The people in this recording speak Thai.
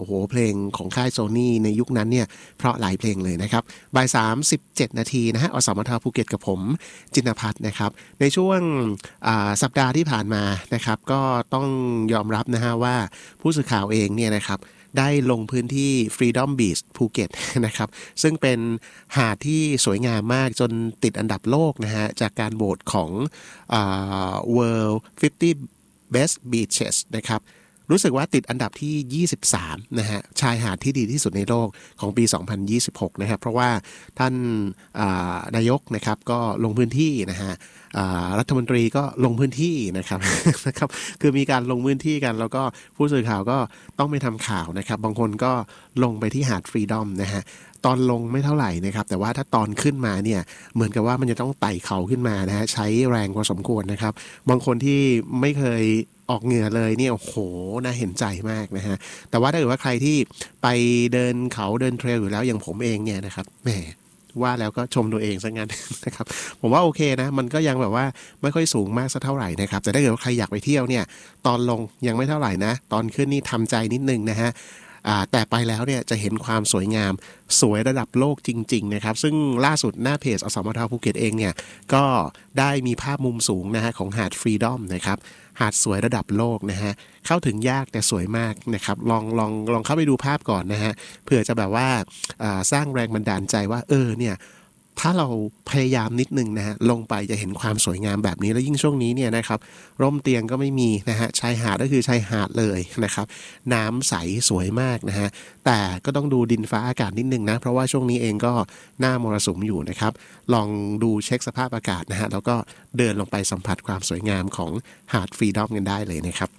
โหเพลงของค่ายโซนี่ในยุคนั้นเนี่ยเพราะหลายเพลงเลยนะครับบ่าย3:17 นาทีนะฮะอสมทภูเก็ตกับผมจินภัทรนะครับในช่วงสัปดาห์ที่ผ่านมานะครับก็ต้องยอมรับนะฮะว่าผู้สื่อข่าวเองเนี่ยนะครับได้ลงพื้นที่ Freedom Beach ภูเก็ตนะครับซึ่งเป็นหาดที่สวยงามมากจนติดอันดับโลกนะฮะจากการโหวตของWorld 50 Best Beaches นะครับรู้สึกว่าติดอันดับที่23นะฮะชายหาดที่ดีที่สุดในโลกของปี2026นะครับเพราะว่าท่านนายกนะครับก็ลงพื้นที่นะฮะรัฐมนตรีก็ลงพื้นที่นะครับ นะครับคือมีการลงพื้นที่กันแล้วก็ผู้สื่อข่าวก็ต้องไปทำข่าวนะครับบางคนก็ลงไปที่หาดฟรีดอมนะฮะตอนลงไม่เท่าไหร่นะครับแต่ว่าถ้าตอนขึ้นมาเนี่ยเหมือนกับว่ามันจะต้องไต่เขาขึ้นมานะฮะใช้แรงพอสมควรนะครับบางคนที่ไม่เคยออกเหงื่อเลยเนี่ยโอ้โหน่าเห็นใจมากนะฮะแต่ว่าถ้าเกิดว่าใครที่ไปเดินเขาเดินเทรลอยู่แล้วอย่างผมเองเนี่ยนะครับแหมว่าแล้วก็ชมตัวเองซะงั้น นะครับผมว่าโอเคนะมันก็ยังแบบว่าไม่ค่อยสูงมากสักเท่าไหร่นะครับแต่ถ้าเกิดว่าใครอยากไปเที่ยวเนี่ยตอนลงยังไม่เท่าไหร่นะตอนขึ้นนี่ทำใจนิดนึงนะฮะแต่ไปแล้วเนี่ยจะเห็นความสวยงามสวยระดับโลกจริงๆนะครับซึ่งล่าสุดหน้าเพจอสมทภูเก็ตเองเนี่ยก็ได้มีภาพมุมสูงนะฮะของหาดฟรีดอมนะครับหาดสวยระดับโลกนะฮะเข้าถึงยากแต่สวยมากนะครับลองเข้าไปดูภาพก่อนนะฮะเผื่อจะแบบว่าสร้างแรงบันดาลใจว่าเนี่ยถ้าเราพยายามนิดนึงนะฮะลงไปจะเห็นความสวยงามแบบนี้แล้วยิ่งช่วงนี้เนี่ยนะครับร่มเตียงก็ไม่มีนะฮะชายหาดก็คือชายหาดเลยนะครับน้ำใสสวยมากนะฮะแต่ก็ต้องดูดินฟ้าอากาศนิดนึงนะเพราะว่าช่วงนี้เองก็หน้ามรสุมอยู่นะครับลองดูเช็คสภาพอากาศนะฮะแล้วก็เดินลงไปสัมผัสความสวยงามของหาดฟรีดอมกันได้เลยนะครับ